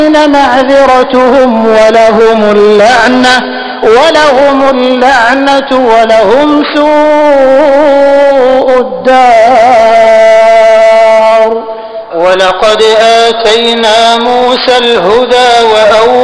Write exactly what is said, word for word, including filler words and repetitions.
معذرتهم ولهم اللعنة ولهم اللعنة ولهم سوء الدار. ولقد آتينا موسى الهدى وأو